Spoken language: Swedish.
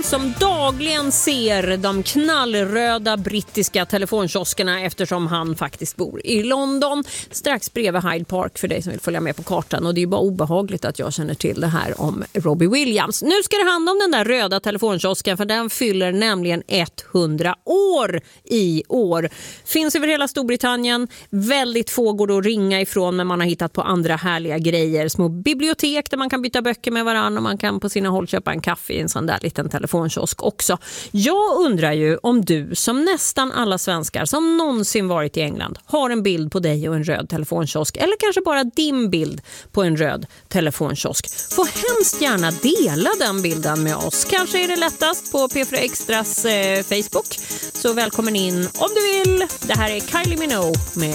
som dagligen ser de knallröda brittiska telefonkioskerna eftersom han faktiskt bor i London, strax bredvid Hyde Park för dig som vill följa med på kartan. Och det är ju bara obehagligt att jag känner till det här om Robbie Williams. Nu ska det handla om den där röda telefonkiosken, för den fyller nämligen 100 år i år. Finns över hela Storbritannien, väldigt få går att ringa ifrån, men man har hittat på andra härliga grejer. Små bibliotek där man kan byta böcker med varandra och man kan på sina håll köpa en kaffe i en sån där liten telefonkiosk också. Jag undrar ju om du, som nästan alla svenskar som någonsin varit i England, har en bild på dig och en röd telefonkiosk, eller kanske bara din bild på en röd telefonkiosk. Får hemskt gärna dela den bilden med oss. Kanske är det lättast på P4 Extras Facebook. Så välkommen in om du vill. Det här är Kylie Minogue med